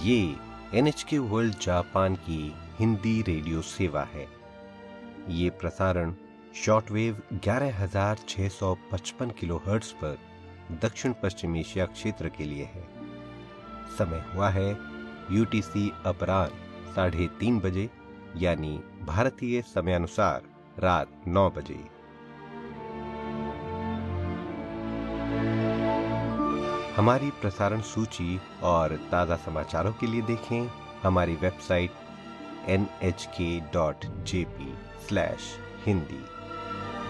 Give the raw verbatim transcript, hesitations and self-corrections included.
ये N H के world Japan की हिंदी रेडियो सेवा है। ये प्रसारण शॉर्टवेव ग्यारह हज़ार छह सौ पचपन किलोहर्ट्ज़ पर दक्षिण पश्चिम एशिया क्षेत्र के लिए है। समय हुआ है यूटीसी अपराह्न साढ़े तीन बजे यानी भारतीय समयानुसार रात नौ बजे। हमारी प्रसारण सूची और ताज़ा समाचारों के लिए देखें हमारी वेबसाइट एन एच के dot J P slash Hindi.